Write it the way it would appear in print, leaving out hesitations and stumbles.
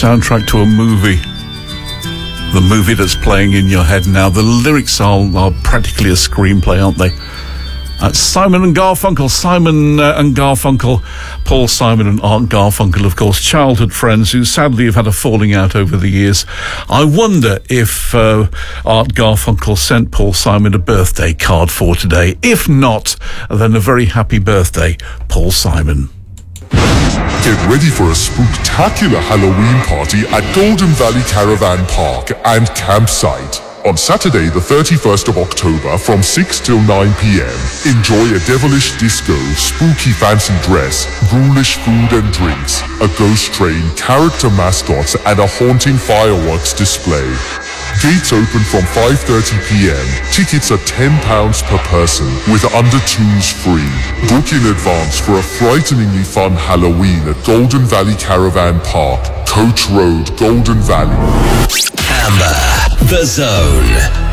soundtrack to a movie. The movie that's playing in your head now. The lyrics are practically a screenplay, aren't they? Simon and Garfunkel. Simon and Garfunkel. Paul Simon and Art Garfunkel, of course, childhood friends who sadly have had a falling out over the years. I wonder if Art Garfunkel sent Paul Simon a birthday card for today. If not, then a very happy birthday, Paul Simon. Get ready for a spooktacular Halloween party at Golden Valley Caravan Park and Campsite. On Saturday, the 31st of October, from 6 till 9 p.m. Enjoy a devilish disco, spooky fancy dress, ghoulish food and drinks, a ghost train, character mascots, and a haunting fireworks display. Gates open from 5:30 p.m. Tickets are £10 per person, with under twos free. Book in advance for a frighteningly fun Halloween at Golden Valley Caravan Park, Coach Road, Golden Valley. Amber, The Zone.